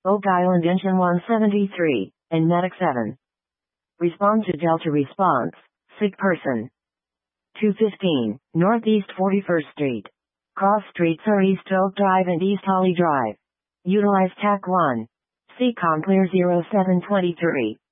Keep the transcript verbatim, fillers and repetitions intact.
Oak Island Engine one seventy-three, and Medic seven. Respond to Delta response, sick person. two fifteen, Northeast forty-first Street. Cross streets are East Oak Drive and East Holly Drive. Utilize T A C one. C COM clear zero seven two three.